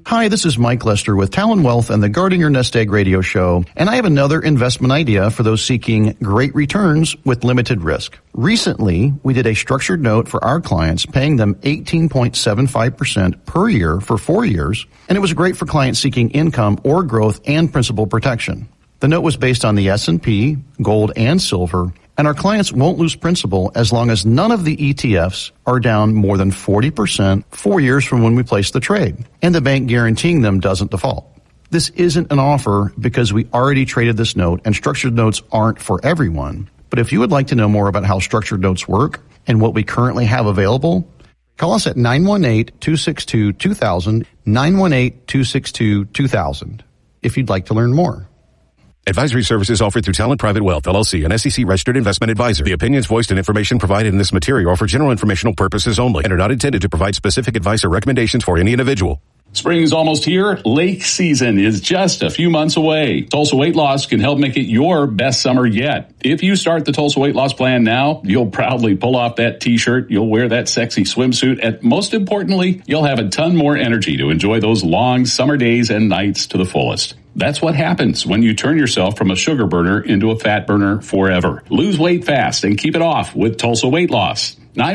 Hi, this is Mike Lester with Talon Wealth and the Guarding Your Nest Egg radio show, and I have another investment idea for those seeking great returns with limited risk. Recently, we did a structured note for our clients, paying them 18.75% per year for 4 years, and it was great for clients seeking income or growth and principal protection. The note was based on the S&P, gold, and silver, and our clients won't lose principal as long as none of the ETFs are down more than 40% 4 years from when we placed the trade, and the bank guaranteeing them doesn't default. This isn't an offer because we already traded this note, and structured notes aren't for everyone. But if you would like to know more about how structured notes work and what we currently have available, call us at 918-262-2000, 918-262-2000, if you'd like to learn more. Advisory services offered through Talent Private Wealth, LLC, an SEC-registered investment advisor. The opinions voiced and information provided in this material are for general informational purposes only and are not intended to provide specific advice or recommendations for any individual. Spring is almost here. Lake season is just a few months away. Tulsa Weight Loss can help make it your best summer yet. If you start the Tulsa Weight Loss plan now, you'll proudly pull off that t-shirt, you'll wear that sexy swimsuit, and most importantly, you'll have a ton more energy to enjoy those long summer days and nights to the fullest. That's what happens when you turn yourself from a sugar burner into a fat burner forever. Lose weight fast and keep it off with Tulsa Weight Loss.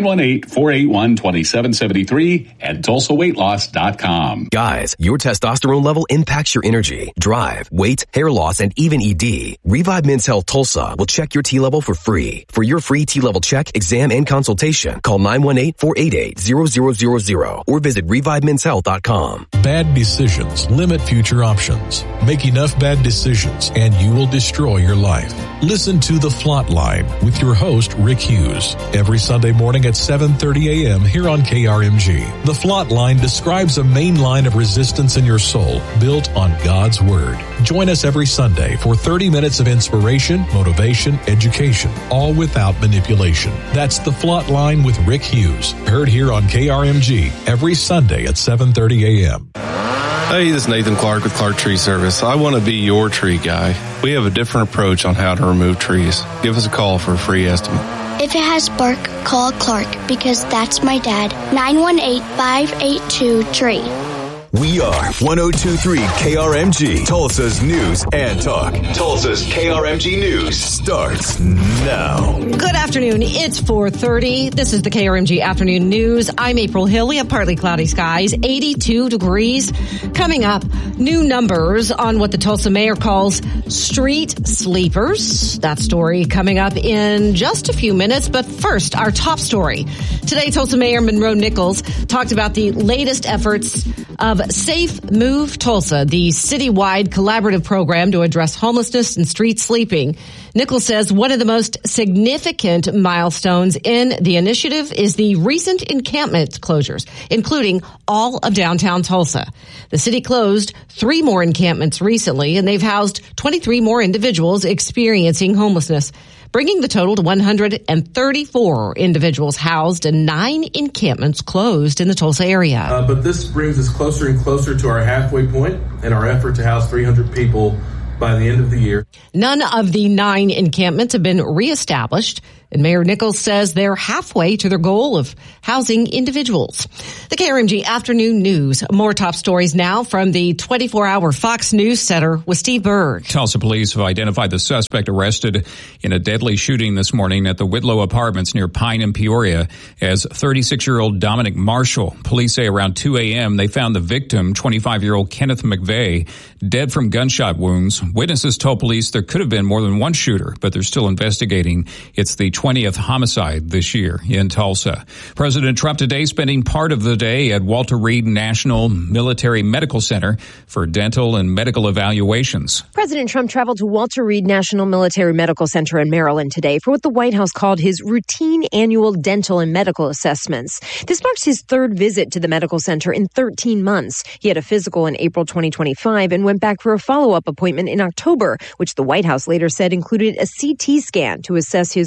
918-481-2773 at TulsaWeightLoss.com. Guys, your testosterone level impacts your energy, drive, weight, hair loss, and even ED. Revive Men's Health Tulsa will check your T level for free. For your free T level check, exam, and consultation, call 918-488-0000 or visit ReviveMen'sHealth.com. Bad decisions limit future options. Make enough bad decisions and you will destroy your life. Listen to The Flot Line with your host, Rick Hughes, every Sunday morning at 7:30 a.m. here on KRMG. The Flot Line describes a main line of resistance in your soul built on God's Word. Join us every Sunday for 30 minutes of inspiration, motivation, education, all without manipulation. That's The Flot Line with Rick Hughes, heard here on KRMG every Sunday at 7:30 a.m. Hey, this is Nathan Clark with Clark Tree Service. I want to be your tree guy. We have a different approach on how to remove trees. Give us a call for a free estimate. If it has bark, call Clark, because that's my dad. 918-582-TREE. We are 102.3 KRMG, Tulsa's News and Talk. Tulsa's KRMG News starts now. Good afternoon. It's 4:30. This is the KRMG Afternoon News. I'm April Hill. We have partly cloudy skies, 82 degrees. Coming up, new numbers on what the Tulsa mayor calls street sleepers. That story coming up in just a few minutes. But first, our top story. Today, Tulsa Mayor Monroe Nichols talked about the latest efforts of Safe Move Tulsa, the citywide collaborative program to address homelessness and street sleeping. Nichols says one of the most significant milestones in the initiative is the recent encampment closures, including all of downtown Tulsa. The city closed 3 more encampments recently, and they've housed 23 more individuals experiencing homelessness, bringing the total to 134 individuals housed and 9 encampments closed in the Tulsa area. But this brings us closer and closer to our halfway point in our effort to house 300 people by the end of the year. None of the 9 encampments have been reestablished, and Mayor Nichols says they're halfway to their goal of housing individuals. The KRMG Afternoon News. More top stories now from the 24-hour Fox News Center with Steve Berg. Tulsa police have identified the suspect arrested in a deadly shooting this morning at the Whitlow Apartments near Pine and Peoria as 36-year-old Dominic Marshall. Police say around 2 a.m. they found the victim, 25-year-old Kenneth McVeigh, dead from gunshot wounds. Witnesses told police there could have been more than one shooter, but they're still investigating. It's the 20th homicide this year in Tulsa. President Trump today spending part of the day at Walter Reed National Military Medical Center for dental and medical evaluations. President Trump traveled to Walter Reed National Military Medical Center in Maryland today for what the White House called his routine annual dental and medical assessments. This marks his 3rd visit to the medical center in 13 months. He had a physical in April 2025 and went back for a follow-up appointment in October, which the White House later said included a CT scan to assess his cardiovascular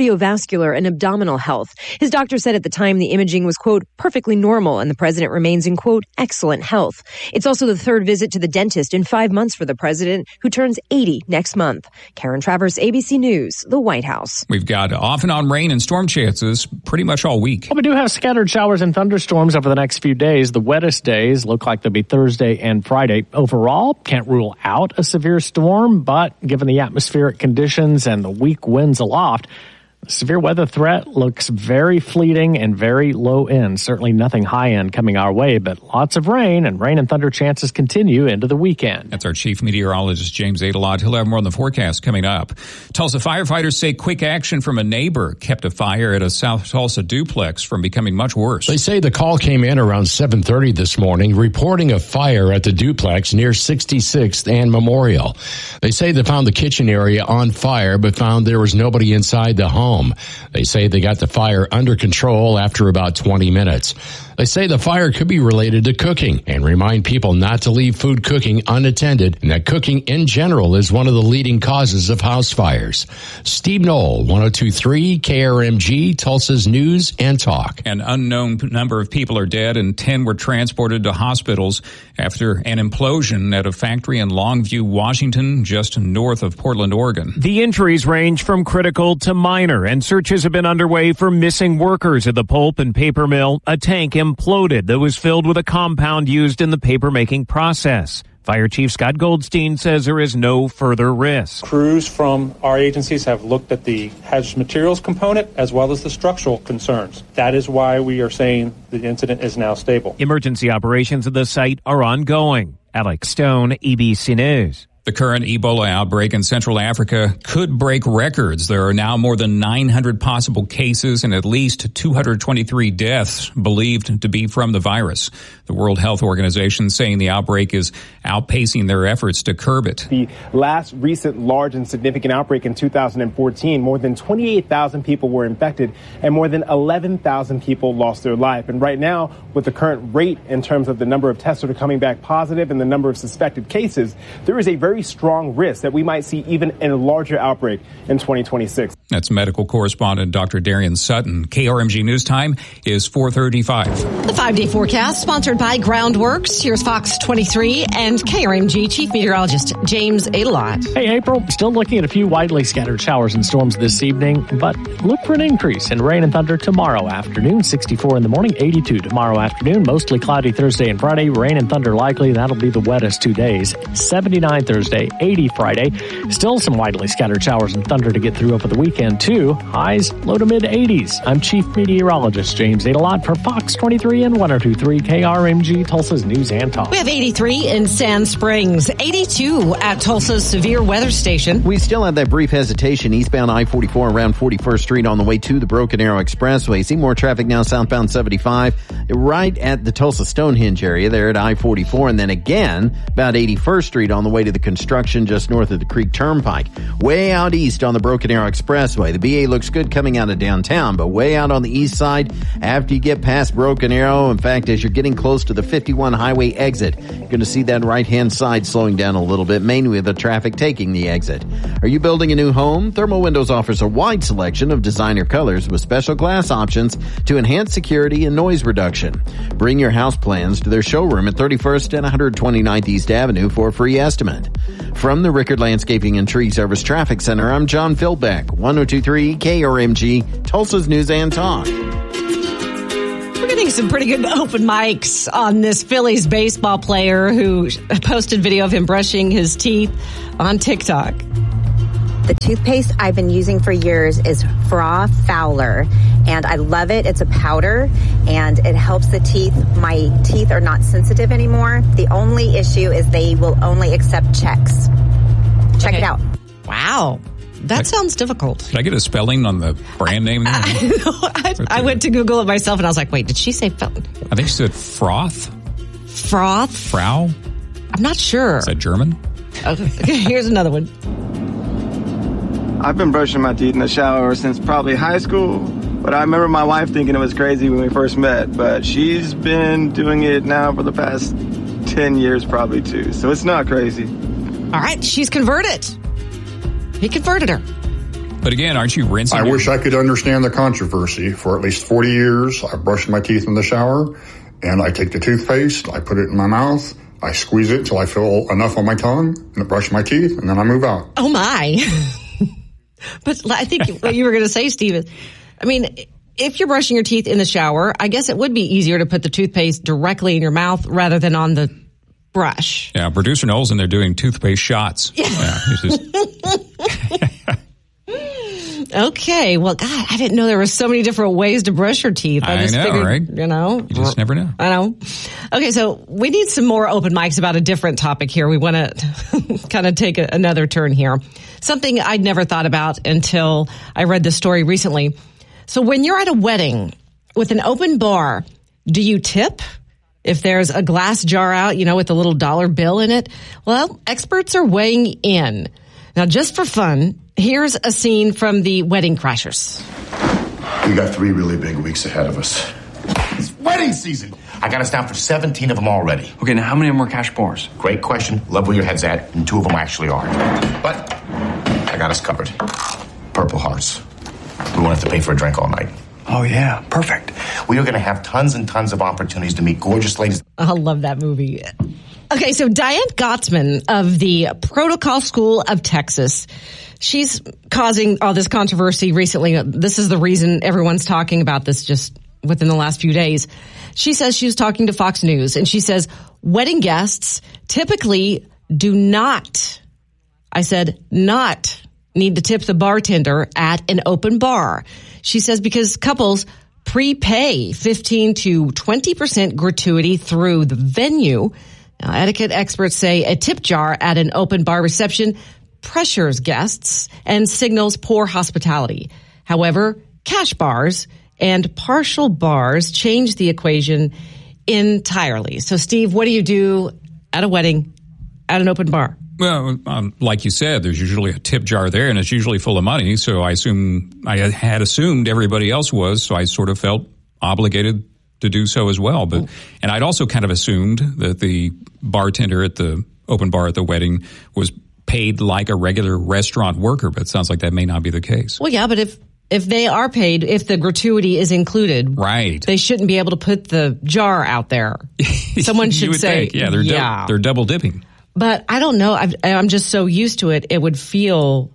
cardiovascular and abdominal health. His doctor said at the time the imaging was, quote, perfectly normal and the president remains in, quote, excellent health. It's also the third visit to the dentist in 5 months for the president, who turns 80 next month. Karen Travers, ABC News, the White House. We've got off and on rain and storm chances pretty much all week. Well, we do have scattered showers and thunderstorms over the next few days. The wettest days look like they'll be Thursday and Friday. Overall, can't rule out a severe storm, but given the atmospheric conditions and the weak winds aloft, the severe weather threat looks very fleeting and very low end. Certainly nothing high end coming our way, but lots of rain and thunder chances continue into the weekend. That's our chief meteorologist, James Adelot. He'll have more on the forecast coming up. Tulsa firefighters say quick action from a neighbor kept a fire at a South Tulsa duplex from becoming much worse. They say the call came in around 7:30 this morning, reporting a fire at the duplex near 66th and Memorial. They say they found the kitchen area on fire, but found there was nobody inside the home. They say they got the fire under control after about 20 minutes. They say the fire could be related to cooking and remind people not to leave food cooking unattended and that cooking in general is one of the leading causes of house fires. Steve Knoll, 102.3 KRMG, Tulsa's News and Talk. An unknown number of people are dead and 10 were transported to hospitals after an implosion at a factory in Longview, Washington, just north of Portland, Oregon. The injuries range from critical to minor, and searches have been underway for missing workers at the pulp and paper mill. A tank imploded that was filled with a compound used in the paper-making process. Fire Chief Scott Goldstein says there is no further risk. Crews from our agencies have looked at the hazardous materials component as well as the structural concerns. That is why we are saying the incident is now stable. Emergency operations at the site are ongoing. Alex Stone, ABC News. The current Ebola outbreak in Central Africa could break records. There are now more than 900 possible cases and at least 223 deaths believed to be from the virus. The World Health Organization saying the outbreak is outpacing their efforts to curb it. The last recent large and significant outbreak in 2014, more than 28,000 people were infected and more than 11,000 people lost their life. And right now, with the current rate in terms of the number of tests that are coming back positive and the number of suspected cases, there is a very strong risk that we might see even a larger outbreak in 2026. That's medical correspondent Dr. Darian Sutton. KRMG News Time is 4:35. The 5-day forecast sponsored by Groundworks. Here's Fox 23 and KRMG Chief Meteorologist James Adelot. Hey, April, still looking at a few widely scattered showers and storms this evening, but look for an increase in rain and thunder tomorrow afternoon. 64 in the morning, 82 tomorrow afternoon. Mostly cloudy Thursday and Friday. Rain and thunder likely. That'll be the wettest 2 days. 79 Thursday, 80 Friday. Still some widely scattered showers and thunder to get through over the weekend, too. Highs low to mid 80s. I'm Chief Meteorologist James Adelot for Fox 23 and 102.3 KRMG, Tulsa's News and Talk. We have 83 in Sand Springs, 82 at Tulsa's Severe Weather Station. We still have that brief hesitation eastbound I-44 around 41st Street on the way to the Broken Arrow Expressway. See more traffic now southbound 75 right at the Tulsa Stonehenge area there at I-44, and then again about 81st Street on the way to the construction just north of the Creek Turnpike. Way out east on the Broken Arrow Expressway. The BA looks good coming out of downtown, but way out on the east side after you get past Broken Arrow, in fact, as you're getting close to the 51 highway exit, you're going to see that right-hand side slowing down a little bit, mainly with the traffic taking the exit. Are you building a new home? Thermal Windows offers a wide selection of designer colors with special glass options to enhance security and noise reduction. Bring your house plans to their showroom at 31st and 129th East Avenue for a free estimate. From the Rickard Landscaping and Tree Service Traffic Center, I'm John Philbeck, 102.3 KRMG, Tulsa's News and Talk. We're getting some pretty good open mics on this Phillies baseball player who posted video of him brushing his teeth on TikTok. The toothpaste I've been using for years is Fra Fowler, and I love it. It's a powder, and it helps the teeth. My teeth are not sensitive anymore. The only issue is they will only accept checks. Check it out. Wow. That sounds difficult. Did I get a spelling on the brand name? I went to Google it myself, and I was like, wait, did she say I think she said froth. Froth? Frau? I'm not sure. Is that German? Okay, here's another one. I've been brushing my teeth in the shower since probably high school, but I remember my wife thinking it was crazy when we first met, but she's been doing it now for the past 10 years probably too, so it's not crazy. All right, she's converted. He converted her. But again, aren't you rinsing? I wish I could understand the controversy. For at least 40 years, I brushed my teeth in the shower, and I take the toothpaste, I put it in my mouth, I squeeze it until I feel enough on my tongue, and I brush my teeth, and then I move out. Oh, my. But I think what you were going to say, Steve, is, I mean, if you're brushing your teeth in the shower, I guess it would be easier to put the toothpaste directly in your mouth rather than on the brush. Yeah, producer Noel's in there doing toothpaste shots. Yeah, Okay, well, God, I didn't know there were so many different ways to brush your teeth. I just figured, right? You know. You just never know. I know. Okay, so we need some more open mics about a different topic here. We want to kind of take another turn here. Something I'd never thought about until I read this story recently. So when you're at a wedding with an open bar, do you tip? If there's a glass jar out, you know, with a little dollar bill in it? Well, experts are weighing in. Now, just for fun, here's a scene from the Wedding Crashers. We got 3 really big weeks ahead of us. It's wedding season. I got us down for 17 of them already. Okay, now how many of them are cash bars? Great question. Love where your head's at, and 2 of them actually are. But I got us covered. Purple Hearts. We won't have to pay for a drink all night. Oh, yeah. Perfect. We are going to have tons and tons of opportunities to meet gorgeous ladies. I love that movie. Okay, so Diane Gottsman of the Protocol School of Texas, she's causing all this controversy recently. This is the reason everyone's talking about this just within the last few days. She says she was talking to Fox News, and she says wedding guests typically do not, I said not, need to tip the bartender at an open bar. She says because couples prepay 15 to 20% gratuity through the venue. Now, etiquette experts say a tip jar at an open bar reception pressures guests and signals poor hospitality. However, cash bars and partial bars change the equation entirely. So, Steve, what do you do at a wedding at an open bar? Well, like you said, there's usually a tip jar there, and it's usually full of money. So I had assumed everybody else was, so I sort of felt obligated to do so as well. But and I'd also kind of assumed that the bartender at the open bar at the wedding was paid like a regular restaurant worker. But it sounds like that may not be the case. Well, yeah, but if they are paid, if the gratuity is included, right, they shouldn't be able to put the jar out there. Someone should say, think. Yeah, they're double dipping. But I don't know. I'm just so used to it. It would feel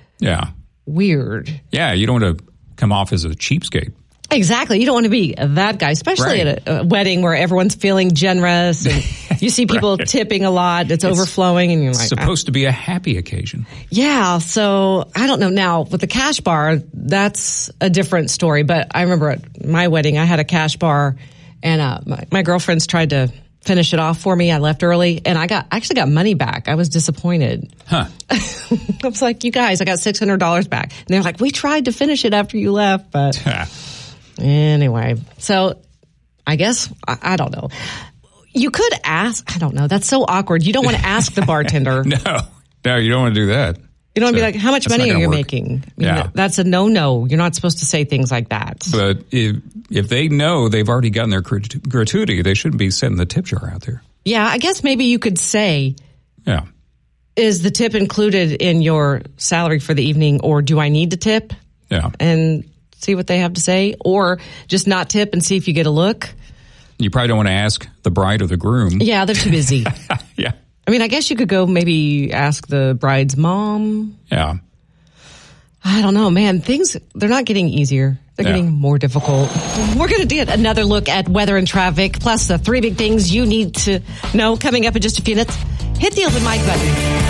weird. Yeah, you don't want to come off as a cheapskate. Exactly. You don't want to be that guy, especially at a wedding where everyone's feeling generous and you see people tipping a lot. It's overflowing and you're like, supposed to be a happy occasion. Yeah. So I don't know. Now with the cash bar, that's a different story. But I remember at my wedding, I had a cash bar and my girlfriends tried to finish it off for me. I left early and I actually got money back. I was disappointed. Huh. I was like, you guys, I got $600 back. And they're like, we tried to finish it after you left, but anyway. So I guess, I don't know. You could ask, I don't know. That's so awkward. You don't want to ask the bartender. No, you don't want to do that. You don't want to be like, how much money are you making? That's a no-no. You're not supposed to say things like that. But if they know they've already gotten their gratuity, they shouldn't be setting the tip jar out there. Yeah, I guess maybe you could say, is the tip included in your salary for the evening, or do I need to tip? Yeah. And see what they have to say, or just not tip and see if you get a look. You probably don't want to ask the bride or the groom. Yeah, they're too busy. Yeah. I mean, I guess you could go maybe ask the bride's mom. Yeah. I don't know, man. They're not getting easier. They're getting more difficult. We're going to get another look at weather and traffic, plus the 3 big things you need to know coming up in just a few minutes. Hit the open mic button.